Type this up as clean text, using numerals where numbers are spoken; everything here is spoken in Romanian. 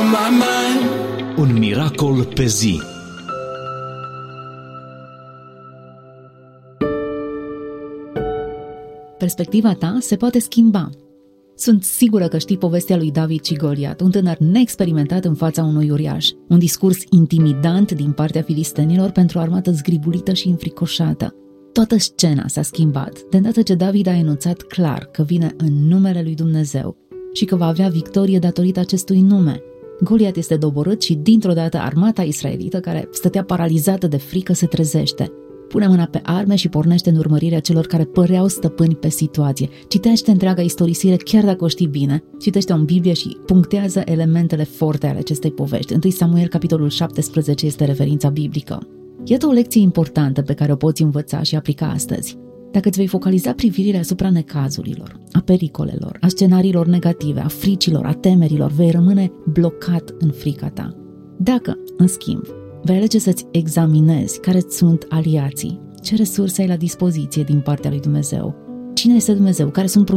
my mind. Un miracol pe zi. Perspectiva ta se poate schimba. Sunt sigură că știi povestea lui David și Goliat, un tânăr neexperimentat în fața unui uriaș. Un discurs intimidant din partea filistenilor pentru o armată zgribulită și înfricoșată. Toată scena s-a schimbat de îndată ce David a enunțat clar că vine în numele lui Dumnezeu și că va avea victorie datorită acestui nume. Goliat este doborât și dintr-o dată armata israelită, care stătea paralizată de frică, se trezește. Pune mâna pe arme și pornește în urmărirea celor care păreau stăpâni pe situație. Citește întreaga istorisire, chiar dacă o știi bine. Citește-o în Biblie și punctează elementele forte ale acestei povești. 1 Samuel, capitolul 17, este referința biblică. Iată o lecție importantă pe care o poți învăța și aplica astăzi. Dacă îți vei focaliza privirile asupra necazurilor, a pericolelor, a scenariilor negative, a fricilor, a temerilor, vei rămâne blocat în frica ta. Dacă, în schimb, vei alege să-ți examinezi care sunt aliații, ce resurse ai la dispoziție din partea lui Dumnezeu, cine este Dumnezeu, care sunt